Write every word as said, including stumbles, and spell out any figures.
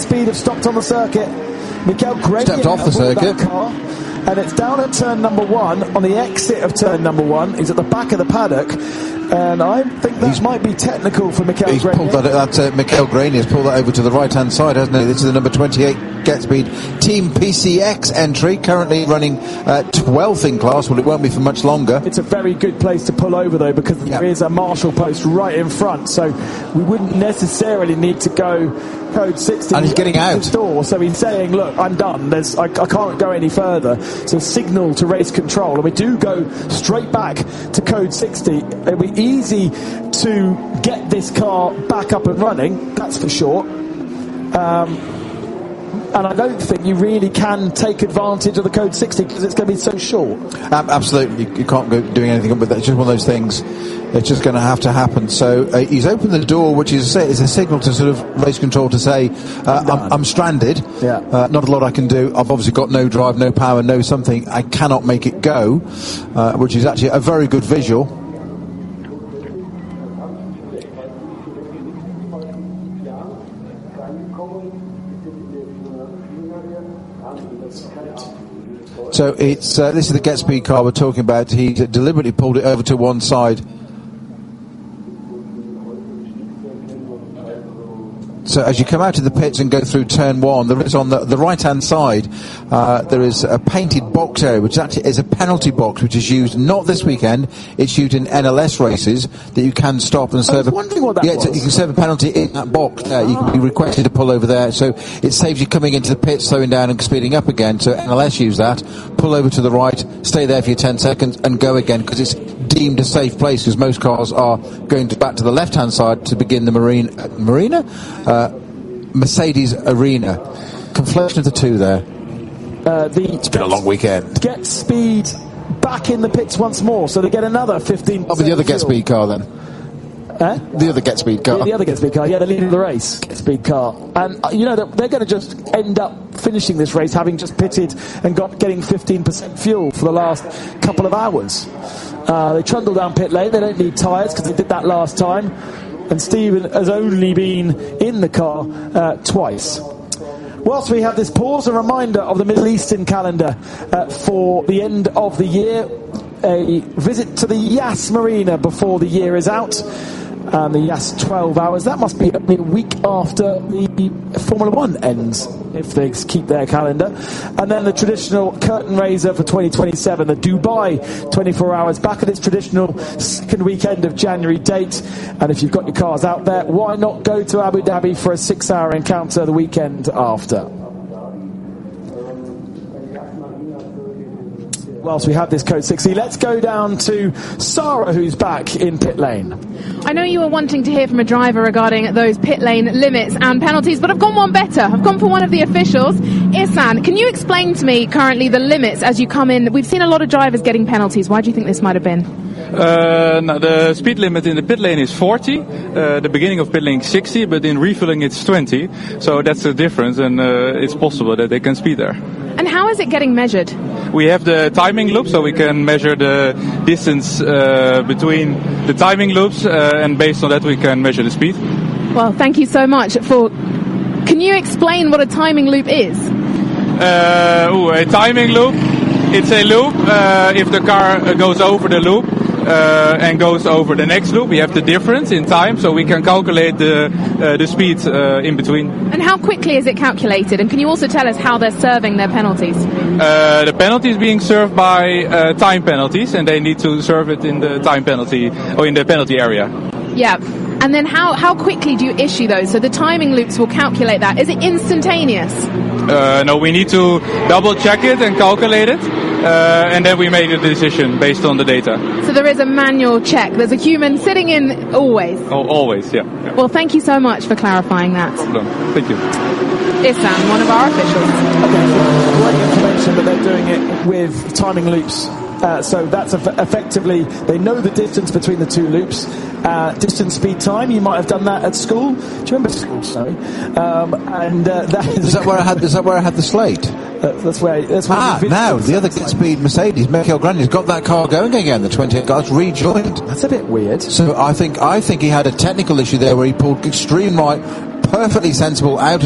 Speed have stopped on the circuit. Mikael Grenier stepped off the circuit. Car, and it's down at turn number one, on the exit of turn number one. He's at the back of the paddock, and I think that he's, might be technical for Mikael He's Grenier. pulled that, that uh, Mikael Grenier has pulled that over to the right-hand side, hasn't he? This is the number twenty-eight GetSpeed Team P C X entry, currently running uh, twelfth in class. Well, it won't be for much longer. It's a very good place to pull over, though, because yep. there is a marshal post right in front, so we wouldn't necessarily need to go code sixty. And he's getting out. Door, so he's saying, look, I'm done. There's, I, I can't go any further. So signal to race control. And we do go straight back to code sixty. It'll be easy to get this car back up and running, that's for sure. Um, and I don't think you really can take advantage of the code sixty because it's going to be so short. Um, absolutely. You, you can't go doing anything with that. It's just one of those things. It's just going to have to happen. So uh, he's opened the door, which is, is a signal to sort of race control to say, uh, I'm, I'm, I'm stranded. Yeah. Uh, not a lot I can do. I've obviously got no drive, no power, no something. I cannot make it go, uh, which is actually a very good visual. So it's uh, this is the GetSpeed car we're talking about. He deliberately pulled it over to one side. So as you come out of the pits and go through turn one, there is on the, the right-hand side, uh, there is a painted box area, which actually is a penalty box, which is used not this weekend. It's used in N L S races that you can stop and serve. I was wondering what that yeah, was. You can serve a penalty in that box. There, you can be requested to pull over there, so it saves you coming into the pit, slowing down and speeding up again. So N L S use that. Pull over to the right, stay there for your ten seconds, and go again because it's deemed a safe place. Because most cars are going to back to the left-hand side to begin the marine uh, marina. Uh, Mercedes Arena. Conflation of the two there. Uh, the it's been a long weekend. GetSpeed back in the pits once more, so they get another fifteen percent. Oh, but the other GetSpeed car then. Eh? The other GetSpeed car. The, the other GetSpeed car, yeah, the leader of the race, GetSpeed car. And, uh, you know, they're, they're going to just end up finishing this race having just pitted and got getting fifteen percent fuel for the last couple of hours. Uh, they trundle down pit lane, they don't need tyres because they did that last time. And Stephen has only been in the car uh, twice. Whilst we have this pause, a reminder of the Middle Eastern calendar uh, for the end of the year. A visit to the Yas Marina before the year is out. And the Yas twelve hours, that must be a week after the Formula One ends, if they keep their calendar. And then the traditional curtain raiser for twenty twenty-seven, the Dubai twenty-four hours, back at its traditional second weekend of January date. And if you've got your cars out there, why not go to Abu Dhabi for a six-hour encounter the weekend after? Whilst we have this code sixty, let's go down to Sarah, who's back in pit lane. I know you were wanting to hear from a driver regarding those pit lane limits and penalties, but I've gone one better. I've gone for one of the officials. Ihsan, can you explain to me currently the limits as you come in? We've seen a lot of drivers getting penalties. Why do you think this might have been? Uh, no, the speed limit in the pit lane is forty. Uh, the beginning of pit lane is sixty, but in refilling it's twenty. So that's the difference, and uh, it's possible that they can speed there. And how is it getting measured? We have the timing loop, so we can measure the distance uh, between the timing loops, uh, and based on that we can measure the speed. Well, thank you so much for... Can you explain what a timing loop is? Uh, ooh, a timing loop, it's a loop uh, if the car goes over the loop uh, and goes over the next loop. We have the difference in time, so we can calculate the uh, the speed uh, in between. And how quickly is it calculated? And can you also tell us how they're serving their penalties? Uh, the penalty is being served by uh, time penalties, and they need to serve it in the time penalty or in the penalty area. Yeah. And then how, how quickly do you issue those? So the timing loops will calculate that. Is it instantaneous? Uh, no, we need to double check it and calculate it, uh, and then we make a decision based on the data. So there is a manual check. There's a human sitting in always? Oh, always, yeah, yeah. Well, thank you so much for clarifying that. No problem. Thank you. Ihsan, one of our officials. Okay, so great information that they're doing it with timing loops. Uh, so that's eff- effectively, they know the distance between the two loops. Uh, distance, speed, time. You might have done that at school. Do you remember school? Sorry. Um, and uh, that is, is that where I had? Is that where I had the slate? Uh, that's where. That's where ah, now the other GetSpeed Mercedes, Mikael Grenier's got that car going again. The twenty-eight car's rejoined. That's a bit weird. So I think I think he had a technical issue there where he pulled extreme right, perfectly sensible out.